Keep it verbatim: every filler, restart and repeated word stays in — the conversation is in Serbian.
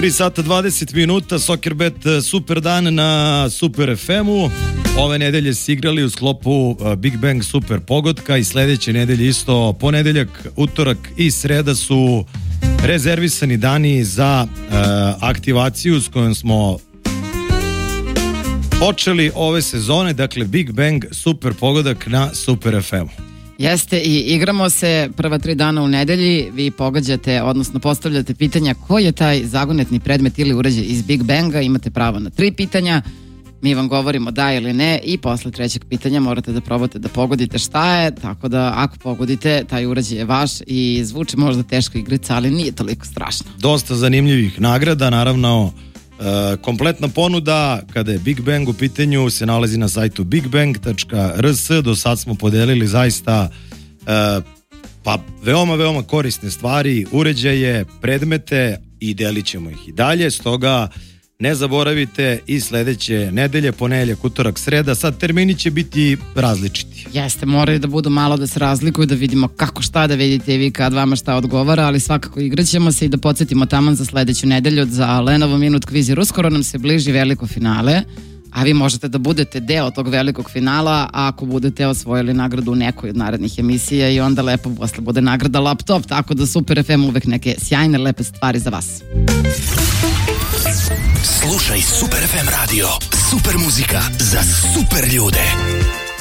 tri sata dvadeset minuta, Soccerbet super dan na Super ef emu. Ove nedelje se igrali u sklopu Big Bang Super pogotka i sledeće nedelje isto ponedeljak, utorak i sreda su rezervisani dani za uh, aktivaciju s kojom smo počeli ove sezone, dakle Big Bang Super pogodak na Super ef emu. Jeste, i igramo se prva tri dana u nedelji, vi pogađate, odnosno postavljate pitanja koji je taj zagonetni predmet ili uređaj iz Big Banga, imate pravo na tri pitanja, mi vam govorimo da ili ne i posle trećeg pitanja morate da probate da pogodite šta je, tako da ako pogodite, taj uređaj je vaš i zvuči možda teško igrica, ali nije toliko strašno. Dosta zanimljivih nagrada, naravno. Uh, kompletna ponuda kada je Big Bang u pitanju se nalazi na sajtu big bang tačka r s. Do sad smo podelili zaista uh, pa veoma veoma korisne stvari, uređaje, predmete i delit ćemo ih i dalje, stoga ne zaboravite i sledeće nedelje, ponedeljak, utorak, sreda, sad termini će biti različiti. Jeste, moraju da budu malo da se razlikuju, da vidimo kako šta, da vidite i vi kad vama šta odgovara, ali svakako igraćemo se i da podsjetimo taman za sledeću nedelju za Lenovo Minut Kviz, jer uskoro nam se bliži veliko finale, a vi možete da budete deo tog velikog finala ako budete osvojili nagradu u nekoj od narednih emisija i onda lepo posle bude nagrada laptop, tako da Super ef em uvek neke sjajne, lepe stvari za vas. Slušaj Super ef em radio, super muzika za super ljude.